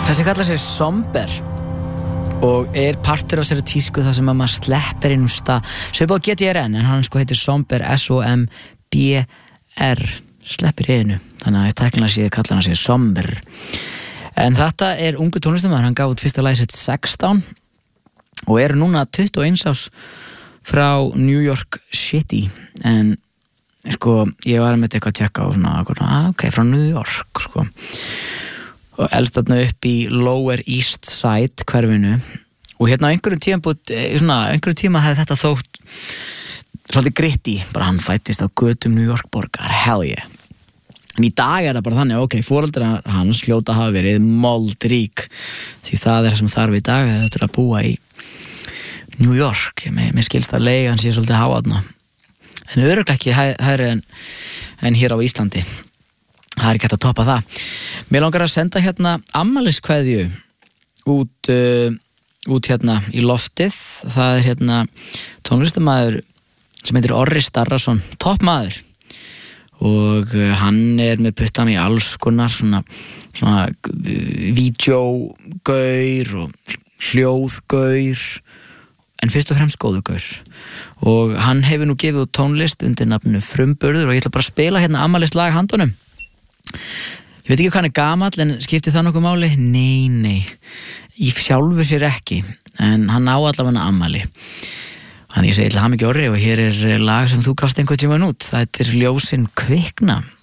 Þessi kallar sig Somber og partur af sér tísku þar sem maður sleppir einum stað svipað á GTRN en hann heitir Somber S-O-M-B-R sleppir einu þannig að tæknilega séð kallar hann sig Somber en þetta ungu tónlistarmaður hann gaf út fyrsta lagið sitt 16 og núna 21 árs frá New York City en ég var með eitthvað að tjekka á frá New York og elst þarna upp í Lower East Side hverfinu og á einhverjum tíma hefði þetta þótt svolítið gritty, bara hann fættist á götum New York borgar, hell yeah en í dag það bara þannig, foreldrar hans hljóta hafa verið moldrík því það sem þarf í dag þetta að búa í New York mér skilst að leigan sé svolítið háaðna en örugglega ekki hærri en hér á Íslandi það ekki hægt að toppa það mér langar að senda afmæliskveðju út í loftið það tónlistarmaður sem heitir Orri Starrason toppmaður og hann með puttan í alls konar svona vídeógaur og hljóðgaur en fyrst og fremst góður gaur og hann hefur nú gefið út tónlist undir nafninu Frumburður og ég ætla bara að spila afmælislag handunum ég veit ekki hvað hann gamall en skipti það nokkuð máli? Nei í sjálfu sér ekki en hann á allavega afmæli þannig ég segi til hamingju Orri og hér lag sem þú gafst einhvern tímann út það Ljósin kvikna